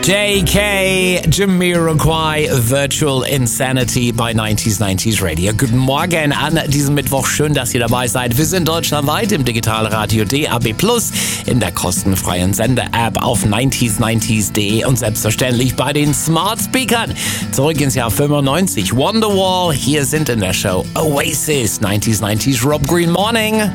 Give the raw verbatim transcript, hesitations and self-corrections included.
J K, Jamiroquai, Virtual Insanity bei neunzig neunzig Radio. Guten Morgen an diesem Mittwoch. Schön, dass ihr dabei seid. Wir sind deutschlandweit im Digitalradio D A B plus, in der kostenfreien Sender-App auf neunzig neunzig punkt de und selbstverständlich bei den Smart Speakern. Zurück ins Jahr fünfundneunzig. Wonderwall, hier sind in der Show Oasis. neunzig neunzig Rob Green Morning.